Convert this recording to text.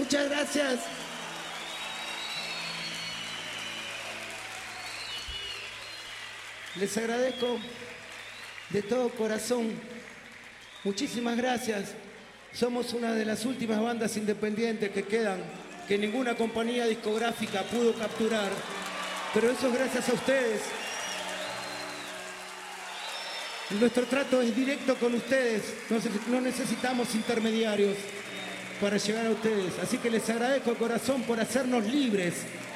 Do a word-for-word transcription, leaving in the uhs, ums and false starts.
Muchas gracias. Les agradezco de todo corazón. Muchísimas gracias. Somos una de las últimas bandas independientes que quedan, que ninguna compañía discográfica pudo capturar. Pero eso es gracias a ustedes. Nuestro trato es directo con ustedes. No necesitamos intermediarios para llegar a ustedes. Así que les agradezco de corazón por hacernos libres